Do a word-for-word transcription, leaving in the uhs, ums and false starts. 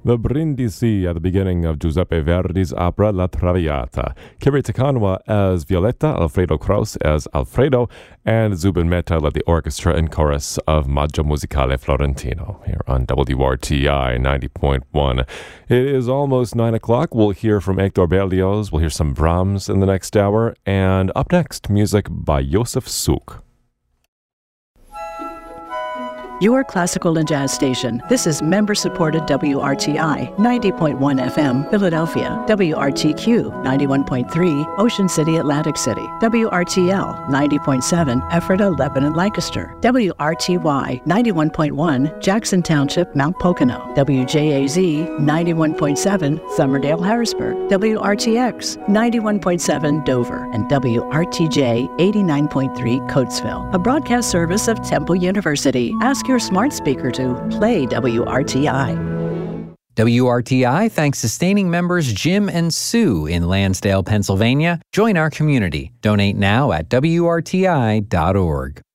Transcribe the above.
The Brindisi at the beginning of Giuseppe Verdi's opera La Traviata. Kiri Takanwa as Violetta, Alfredo Kraus as Alfredo, and Zubin Mehta led the orchestra and chorus of Maggio Musicale Florentino here on W R T I ninety point one. It is almost nine o'clock. We'll hear from Hector Berlioz. We'll hear some Brahms in the next hour. And up next, music by Josef Suk. Your classical and jazz station. This is member-supported W R T I ninety point one F M, Philadelphia. W R T Q ninety-one point three, Ocean City, Atlantic City. W R T L ninety point seven, Ephrata, Lebanon, Lancaster. W R T Y ninety-one point one, Jackson Township, Mount Pocono. W J A Z ninety-one point seven, Somerdale, Harrisburg. W R T X ninety-one point seven, Dover. And W R T J eighty-nine point three, Coatesville. A broadcast service of Temple University. Ask your smart speaker to play W R T I. W R T I thanks sustaining members Jim and Sue in Lansdale, Pennsylvania. Join our community. Donate now at W R T I dot org.